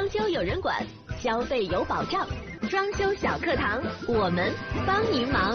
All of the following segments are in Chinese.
装修有人管，消费有保障。装修小课堂，我们帮您忙。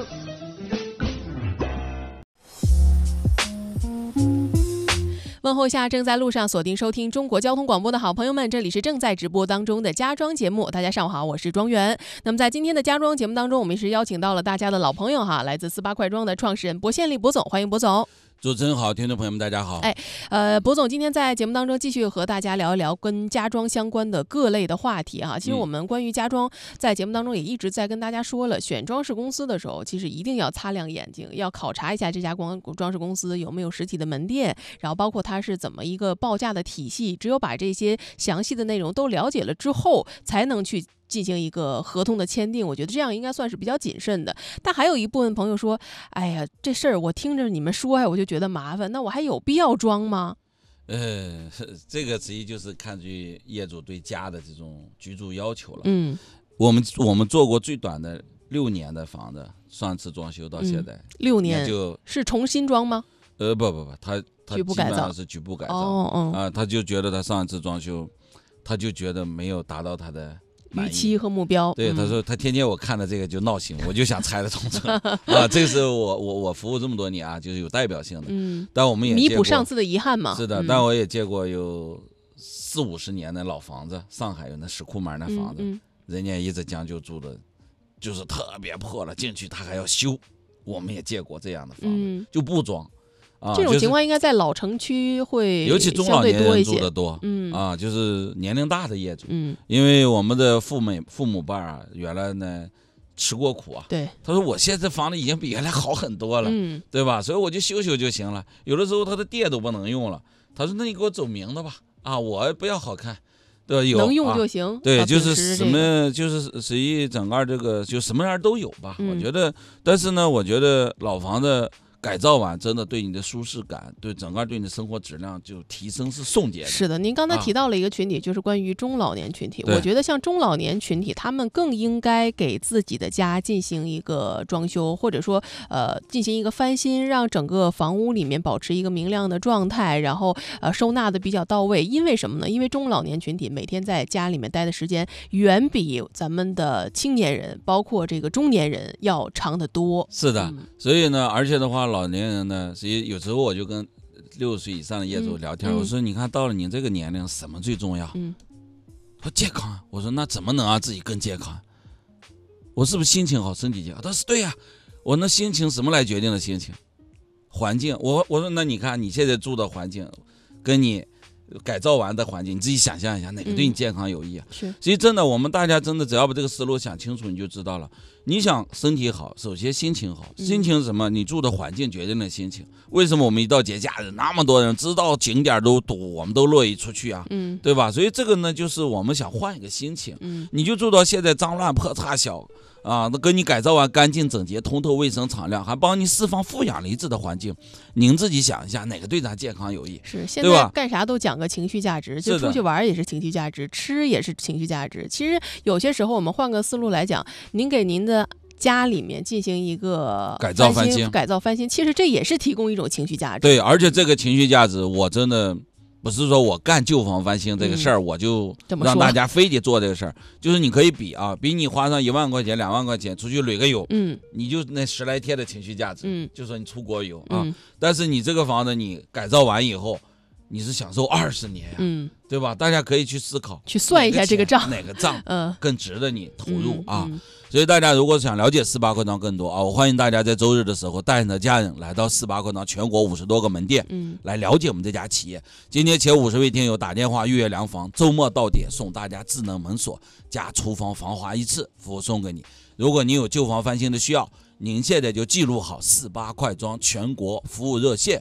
问候一下正在路上锁定收听中国交通广播的好朋友们，这里是正在直播当中的家装节目。大家上午好，我是庄园。那么在今天的家装节目当中，我们是邀请到了大家的老朋友哈，来自48快装的创始人薄宪利薄总，欢迎薄总。 主持人好，听众朋友们大家好。 薄总今天在节目当中继续和大家聊一聊跟家装相关的各类的话题哈。其实我们关于家装在节目当中也一直在跟大家说了，选装饰公司的时候，其实一定要擦亮眼睛，要考察一下这家装饰公司有没有实体的门店，然后包括它是怎么一个报价的体系。只有把这些详细的内容都了解了之后，才能去进行一个合同的签订，我觉得这样应该算是比较谨慎的。但还有一部分朋友说，哎呀，这事儿我听着你们说呀，我就觉得麻烦，那我还有必要装吗？ 这个实际就是看据业主对家的这种居住要求了。我们做过最短的6年的房子，上次装修到现在 6年，是重新装吗？ 不，他基本上是局部改造。他就觉得他上一次装修，他就觉得没有达到他的预期和目标。 对，他说他天天我看了这个就闹心，我就想拆了重车啊。这个是我服务这么多年啊，就是有代表性的。但我们也弥补上次的遗憾嘛。 是的，但我也见过有40-50年的老房子，上海有那石库门的房子，人家一直将就住的，就是特别破了，进去他还要修。我们也见过这样的房子，就不装。 这种情况应该在老城区会尤其中老年人住的多。就是年龄大的业主。因为我们的父母辈啊，原来呢吃过苦啊。 对， 他说我现在房子已经比原来好很多了，对吧？所以我就修就行了。有的时候他的电都不能用了，他说那你给我走明的吧，我不要好看，对吧？有能用就行。 对，就是什么，就是实际整个这个就什么样都有吧。我觉得，但是呢，我觉得老房子改造完真的对你的舒适感，对整个对你的生活质量就提升是送节的。 是的，您刚才提到了一个群体，就是关于中老年群体。我觉得像中老年群体，他们更应该给自己的家进行一个装修，或者说进行一个翻新，让整个房屋里面保持一个明亮的状态，然后收纳的比较到位。因为什么呢？因为中老年群体每天在家里面待的时间远比咱们的青年人，包括这个中年人要长得多。 是的，所以呢，而且的话，老年人呢，所以有时候我就跟60岁以上的业主聊天，我说你看到了你这个年龄，什么最重要？说健康。我说那怎么能让自己更健康？我是不是心情好，身体健康？他说对呀。我那心情什么来决定的心情？环境。我说那你看你现在住的环境，跟你改造完的环境，你自己想象一下，哪个对你健康有益啊？ 是。 所以真的，我们大家真的只要把这个思路想清楚，你就知道了。你想身体好，首先心情好。心情是什么？你住的环境决定了心情。为什么我们一到节假日，那么多人知道景点都堵，我们都乐意出去啊？对吧？所以这个呢，就是我们想换一个心情。你就住到现在脏乱破差小啊，那跟你改造完干净整洁、通透、卫生、敞亮，还帮你释放负氧离子的环境，您自己想一下，哪个对咱健康有益？ 是，现在干啥都讲个情绪价值，就出去玩也是情绪价值，吃也是情绪价值。其实有些时候我们换个思路来讲，您给您的家里面进行一个改造翻新，其实这也是提供一种情绪价值。 对，而且这个情绪价值，我真的不是说我干旧房翻新这个事儿，我就让大家非得做这个事儿。就是你可以比你花上1万块钱、2万块钱出去旅个游，你就那10来天的情绪价值，就说你出国游但是你这个房子你改造完以后，你是享受20年呀，对吧？大家可以去思考， 去算一下这个账， 哪个账更值得你投入所以大家如果想了解48快装更多我欢迎大家在周日的时候带你的家人来到48快装全国50多个门店，来了解我们这家企业。今天前50位听友打电话预约量房，周末到点送大家智能门锁加厨房防滑一次服务送给你。如果您有旧房翻新的需要，您现在就记录好48快装全国服务热线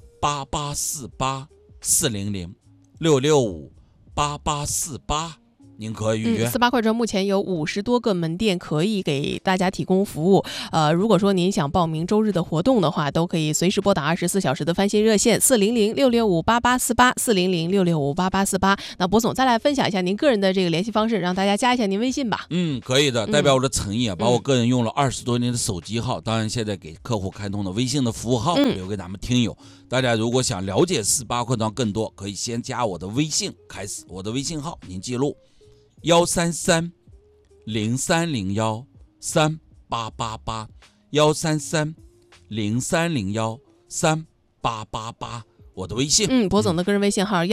400-665-8848 400-665-8848 您可以预约。 48快专目前有50多个门店可以给大家提供服务。如果说您想报名周日的活动的话，都可以随时拨打24小时的翻新热线400-665-8848，400-665-8848。那博总再来分享一下您个人的这个联系方式，让大家加一下您微信吧。 可以的，代表我的诚意啊，把我个人用了20多年的手机号，当然现在给客户开通的微信的服务号留给咱们听友。大家如果想了解48快装更多，可以先加我的微信开始，我的微信号您记录133-0301-3888，133-0301-3888，我的微信。 博总的个人微信号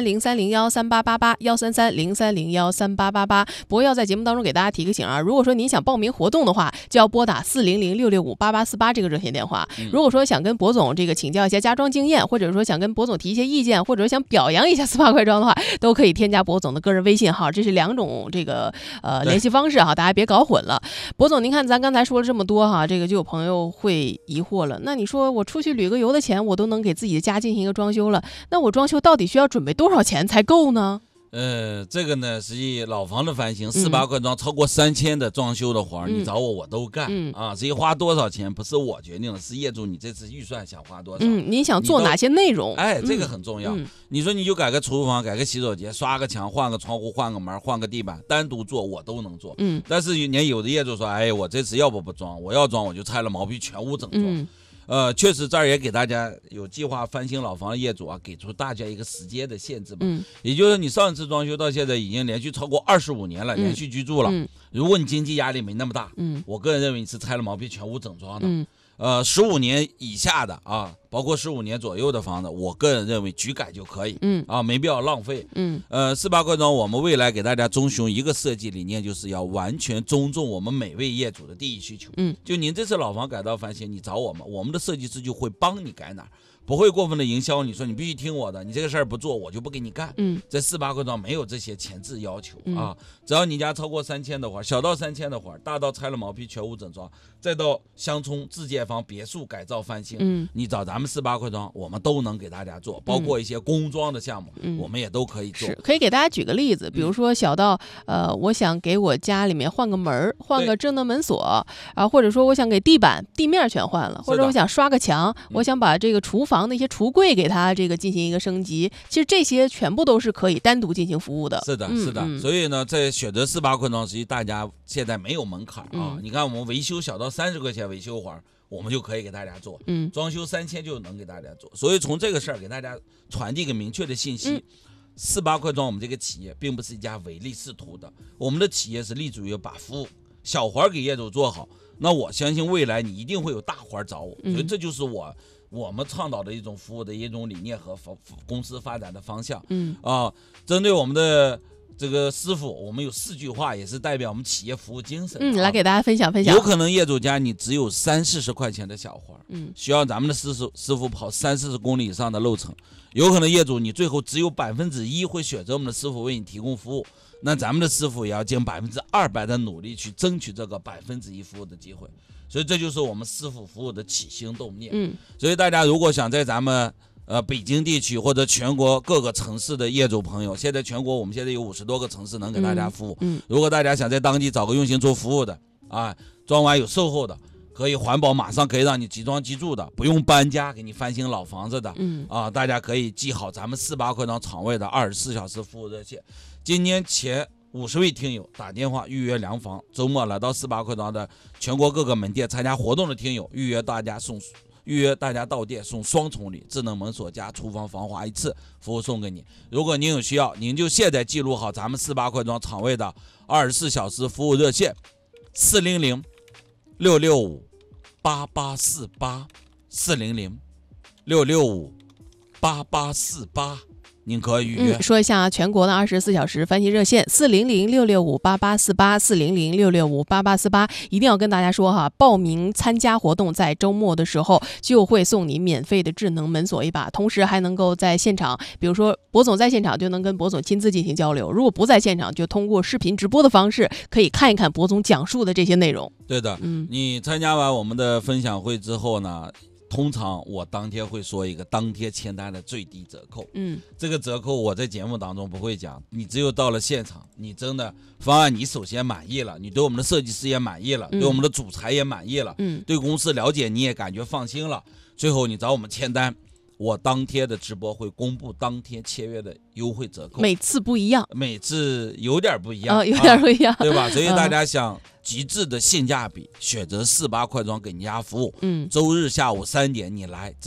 133-0301-3888，133-0301-3888。博要在节目当中给大家提个醒啊，如果说您想报名活动的话，就要拨打400-665-8848这个热线电话。如果说想跟博总这个请教一些家装经验，或者说想跟博总提一些意见，或者想表扬一下48快装的话，都可以添加博总的个人微信号，这是2种这个联系方式哈，大家别搞混了。博总，您看咱刚才说了这么多哈，这个就有朋友会疑惑了，那你说我出去旅个游的钱，我都能给自己的家进行一个装修了，那我装修到底需要准备多少钱才够呢？ 这个呢，实际老房子翻新48快装超过3000的装修的活你找我都干啊。至于花多少钱，不是我决定的，是业主你这次预算想花多少。 您想做哪些内容？ 这个很重要。你说你就改个厨房，改个洗手间，刷个墙，换个窗户，换个门，换个地板，单独做我都能做。但是有的业主说，我这次要不装，我要装我就拆了毛坯，全屋整装。确实这儿也给大家有计划翻新老房的业主啊，给出大家一个时间的限制吧。也就是你上一次装修到现在已经连续超过25年了，连续居住了。如果你经济压力没那么大，我个人认为你是拆了毛坯全屋整装的。15年以下的啊，包括15年左右的房子，我个人认为局改就可以。没必要浪费。48快装我们未来给大家遵循一个设计理念，就是要完全尊重我们每位业主的第一需求。就您这次老房改造翻新，你找我们，我们的设计师就会帮你改哪儿，不会过分的营销你，说你必须听我的，你这个事儿不做我就不给你干。在48快装没有这些前置要求啊，只要你家超过3000的活，小到3000的活，大到拆了毛坯全屋整装，再到乡村自建房别墅改造翻新，你找咱们48快装，我们都能给大家做，包括一些工装的项目，我们也都可以做。 可以给大家举个例子，比如说小到我想给我家里面换个门，换个智能门锁啊，或者说我想给地面全换了，或者我想刷个墙，我想把这个厨房的一些橱柜给它这个进行一个升级，其实这些全部都是可以单独进行服务的。 是的。所以呢，在选择48快装时，大家现在没有门槛啊。你看我们维修小到30块钱维修活，我们就可以给大家做。装修3000就能给大家做。所以从这个事儿给大家传递一个明确的信息。48快装我们这个企业并不是一家唯利是图的，我们的企业是立足于把服务小活给业主做好。那我相信未来你一定会有大活找我，所以这就是我们倡导的一种服务的一种理念和公司发展的方向。针对我们的这个师傅，我们有4句话，也是代表我们企业服务精神。 来给大家分享。 有可能业主家你只有30-40块钱的小活，需要咱们的师傅跑30-40公里以上的路程。有可能业主你最后只有1%会选择我们的师傅为你提供服务，那咱们的师傅也要尽200%的努力去争取这个1%服务的机会。所以这就是我们师傅服务的起心动念。所以大家如果想在咱们北京地区或者全国各个城市的业主朋友，现在全国我们现在有50多个城市能给大家服务。如果大家想在当地找个用心做服务的啊，装完有售后的，可以环保马上可以让你即装即住的，不用搬家给你翻新老房子的，大家可以记好咱们48快装厂位的24小时服务热线。今年前50位听友打电话预约良房，周末来到48快装的全国各个门店参加活动的听友，预约大家到店送双重礼，智能门锁加厨房防滑1次服务送给你。如果您有需要，您就现在记录好咱们48快装厂位的24小时服务热线400-665-8848，400-665-8848，您可以预约。 说一下全国的24小时翻新热线400-665-8848，400-665-8848，一定要跟大家说哈，报名参加活动在周末的时候就会送你免费的智能门锁1把，同时还能够在现场，比如说博总在现场就能跟博总亲自进行交流，如果不在现场就通过视频直播的方式可以看一看博总讲述的这些内容。 对的，你参加完我们的分享会之后呢， 通常我当天会说一个当天签单的最低折扣。这个折扣我在节目当中不会讲，你只有到了现场，你真的方案你首先满意了，你对我们的设计师也满意了，对我们的主材也满意了，对公司了解你也感觉放心了，最后你找我们签单，我当天的直播会公布当天签约的优惠折扣， 每次不一样， 每次有点不一样， 有点不一样， 对吧？所以大家想极致的性价比，选择48快装给你家服务，周日下午3点你来。